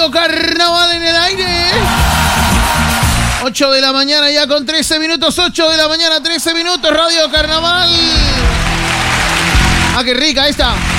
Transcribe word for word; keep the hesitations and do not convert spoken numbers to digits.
Radio Carnaval en el aire. ocho de la mañana ya con trece minutos. ocho de la mañana, trece minutos. Radio Carnaval. Ah, qué rica esta.